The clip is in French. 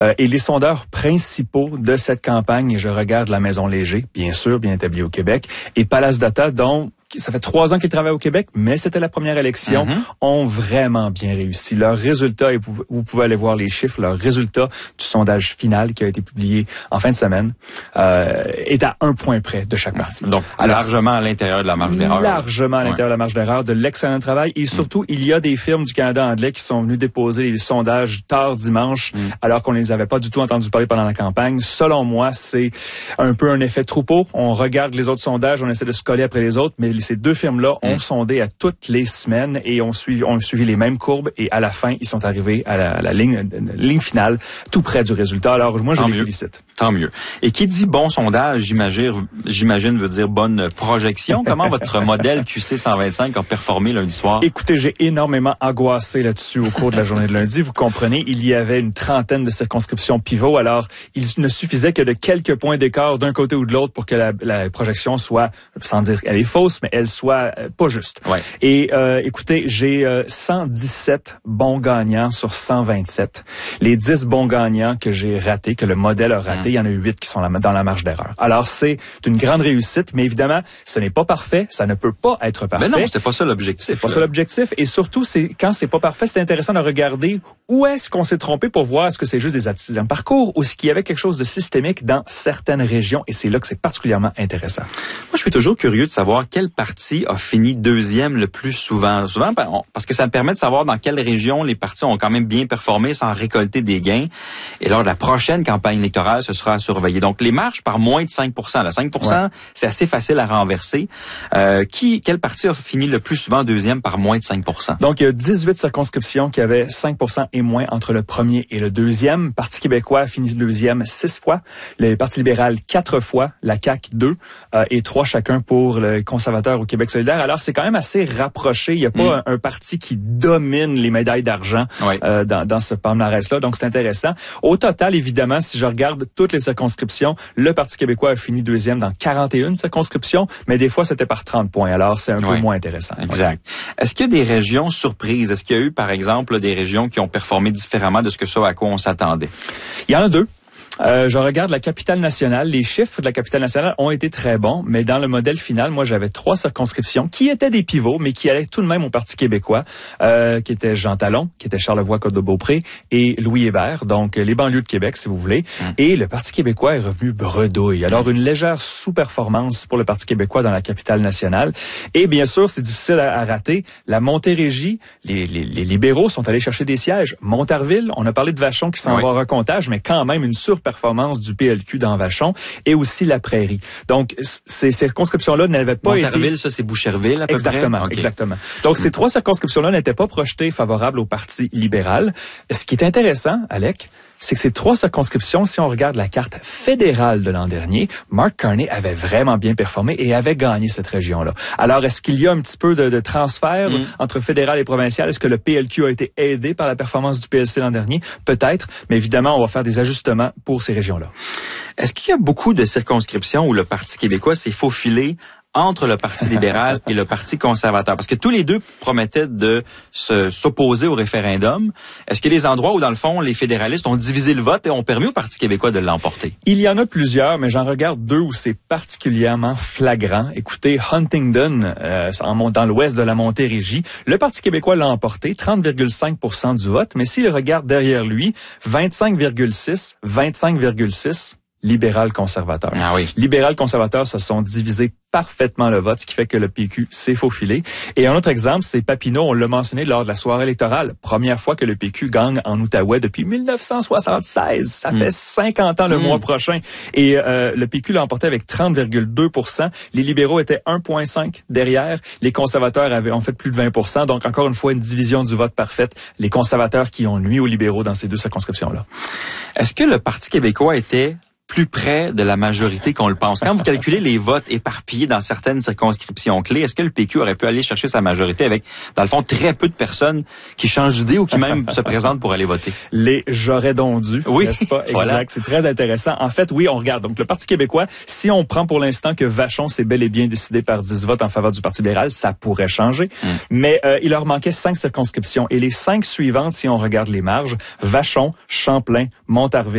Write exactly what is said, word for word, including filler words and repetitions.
Euh, et les sondeurs principaux de cette campagne, et je regarde la Maison Léger, bien sûr, bien établie au Québec, et Palace Data, dont ça fait trois ans qu'ils travaillent au Québec, mais c'était la première élection, mm-hmm. ont vraiment bien réussi. Leurs résultats, et vous, vous pouvez aller voir les chiffres, leurs résultats du sondage final qui a été publié en fin de semaine, euh, est à un point près de chaque parti. Donc, Alors, largement à l'intérieur de la marge d'erreur. Largement à l'intérieur ouais. de la marge d'erreur, de l'excellent travail. Et surtout, mm. il y a des firmes du Canada anglais qui sont venues déposer les sondages tard dimanche, mm. alors qu'on ne les avait pas du tout entendus parler pendant la campagne. Selon moi, c'est un peu un effet troupeau. On regarde les autres sondages, on essaie de se coller après les autres, mais ces deux firmes-là ont mmh. sondé à toutes les semaines et ont suivi, ont suivi les mêmes courbes et à la fin, ils sont arrivés à la, à la ligne, ligne finale, tout près du résultat. Alors, moi, je Tant les mieux. félicite. Tant mieux. Et qui dit bon sondage, j'imagine, j'imagine veut dire bonne projection. Comment votre modèle Q C cent vingt-cinq a performé lundi soir? Écoutez, j'ai énormément angoissé là-dessus au cours de la journée de lundi. Vous comprenez, il y avait une trentaine de circonscriptions pivots. Alors, il ne suffisait que de quelques points d'écart d'un côté ou de l'autre pour que la, la projection soit, sans dire qu'elle est fausse, mais elle soit euh, pas juste. Ouais. Et euh, écoutez, j'ai euh, cent dix-sept bons gagnants sur cent vingt-sept. Les dix bons gagnants que j'ai ratés, que le modèle a ratés, mmh. il y en a huit qui sont dans la marge d'erreur. Alors, c'est une grande réussite, mais évidemment, ce n'est pas parfait, ça ne peut pas être parfait. Mais non, c'est pas ça l'objectif. C'est pas là. ça l'objectif. Et surtout, c'est quand c'est pas parfait, c'est intéressant de regarder où est-ce qu'on s'est trompé pour voir est-ce que c'est juste des accidents de parcours ou est-ce qu'il y avait quelque chose de systémique dans certaines régions. Et c'est là que c'est particulièrement intéressant. Moi, je suis toujours curieux de savoir quel parti a fini deuxième le plus souvent. Souvent, parce que ça me permet de savoir dans quelle région les partis ont quand même bien performé sans récolter des gains. Et lors de la prochaine campagne électorale, ce sera à surveiller. Donc, les marges par moins de cinq pour cent. Là, cinq pour cent, ouais. c'est assez facile à renverser. Euh, qui, quel parti a fini le plus souvent deuxième par moins de cinq pour cent? Donc, il y a dix-huit circonscriptions qui avaient cinq pour cent et moins entre le premier et le deuxième. Parti québécois a fini deuxième six fois. Le Parti libéral quatre fois. La C A Q deux euh, et trois chacun pour le conservateur au Québec solidaire. Alors, c'est quand même assez rapproché. Il n'y a pas mmh. un, un parti qui domine les médailles d'argent oui. euh, dans, dans ce palmarès-là. Donc, c'est intéressant. Au total, évidemment, si je regarde toutes les circonscriptions, le Parti québécois a fini deuxième dans quarante et une circonscriptions, mais des fois, c'était par trente points. Alors, c'est un oui. peu moins intéressant. Exact. Ouais. Est-ce qu'il y a des régions surprises? Est-ce qu'il y a eu, par exemple, des régions qui ont performé différemment de ce que ça à quoi on s'attendait? Il y en a deux. Euh, je regarde la capitale nationale. Les chiffres de la capitale nationale ont été très bons, mais dans le modèle final, moi, j'avais trois circonscriptions qui étaient des pivots, mais qui allaient tout de même au Parti québécois, euh, qui étaient Jean Talon, qui était Charlevoix-Côte-de-Beaupré, et Louis Hébert, donc les banlieues de Québec, si vous voulez. Mmh. Et le Parti québécois est revenu bredouille. Alors, une légère sous-performance pour le Parti québécois dans la capitale nationale. Et bien sûr, c'est difficile à, à rater. La Montérégie, les, les, les libéraux sont allés chercher des sièges. Montarville, on a parlé de Vachon qui s'en oui. va au recomptage, mais quand même une sur performance du P L Q dans Vachon et aussi la Prairie. Donc, ces circonscriptions-là n'avaient pas Montarville, été... Montarville, ça, c'est Boucherville, à peu exactement, près? Okay. Exactement. Donc, mmh. ces trois circonscriptions-là n'étaient pas projetées favorables au Parti libéral. Ce qui est intéressant, Alec, c'est que ces trois circonscriptions, si on regarde la carte fédérale de l'an dernier, Mark Carney avait vraiment bien performé et avait gagné cette région-là. Alors, est-ce qu'il y a un petit peu de, de transfert mmh. entre fédéral et provincial? Est-ce que le P L Q a été aidé par la performance du P L C l'an dernier? Peut-être, mais évidemment, on va faire des ajustements pour ces régions-là. Est-ce qu'il y a beaucoup de circonscriptions où le Parti québécois s'est faufilé entre le Parti libéral et le Parti conservateur? Parce que tous les deux promettaient de se, s'opposer au référendum. Est-ce qu'il y a des endroits où, dans le fond, les fédéralistes ont divisé le vote et ont permis au Parti québécois de l'emporter? Il y en a plusieurs, mais j'en regarde deux où c'est particulièrement flagrant. Écoutez, Huntingdon, euh, dans l'ouest de la Montérégie, le Parti québécois l'a emporté, trente virgule cinq pour cent du vote, mais s'il regarde derrière lui, vingt-cinq virgule six, vingt-cinq virgule six, libéral-conservateur. Ah oui. Libéral-conservateurs se sont divisés parfaitement le vote, ce qui fait que le P Q s'est faufilé. Et un autre exemple, c'est Papineau, on l'a mentionné lors de la soirée électorale. Première fois que le P Q gagne en Outaouais depuis mille neuf cent soixante-seize. Ça mmh. fait cinquante ans le mmh. mois prochain. Et euh, le P Q l'a emporté avec trente virgule deux pour cent. Les libéraux étaient un virgule cinq derrière. Les conservateurs avaient en fait plus de vingt pour cent. Donc encore une fois, une division du vote parfaite. Les conservateurs qui ont nuit aux libéraux dans ces deux circonscriptions-là. Est-ce que le Parti québécois était plus près de la majorité qu'on le pense? Quand vous calculez les votes éparpillés dans certaines circonscriptions clés, est-ce que le P Q aurait pu aller chercher sa majorité avec, dans le fond, très peu de personnes qui changent d'idée ou qui même se présentent pour aller voter? Les j'aurais donc dû, oui, n'est-ce pas? Exact, voilà. C'est très intéressant. En fait, oui, on regarde. Donc, le Parti québécois, si on prend pour l'instant que Vachon s'est bel et bien décidé par dix votes en faveur du Parti libéral, ça pourrait changer. Mm. Mais euh, il leur manquait cinq circonscriptions. Et les cinq suivantes, si on regarde les marges, Vachon, Champlain, Montarville,